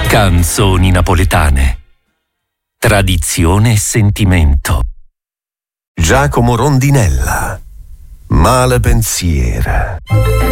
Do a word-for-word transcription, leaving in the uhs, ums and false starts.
Canzoni napoletane. Tradizione e sentimento. Giacomo Rondinella. Male pensiero.